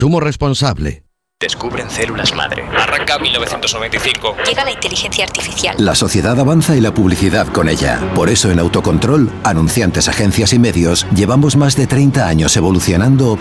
Consumo responsable. Descubren células madre. Arranca 1995. Llega la inteligencia artificial. La sociedad avanza y la publicidad con ella. Por eso en Autocontrol, anunciantes, agencias y medios, llevamos más de 30 años evolucionando